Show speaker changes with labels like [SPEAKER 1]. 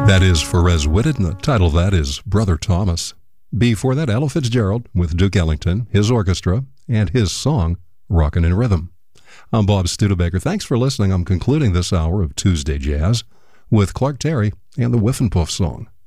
[SPEAKER 1] That is Perez Whitted, and the title of that is Brother Thomas. Before that, Ella Fitzgerald with Duke Ellington, his orchestra, and his song, Rockin' in Rhythm. I'm Bob Studebaker. Thanks for listening. I'm concluding this hour of Tuesday Jazz with Clark Terry and the Whiff and Puff song.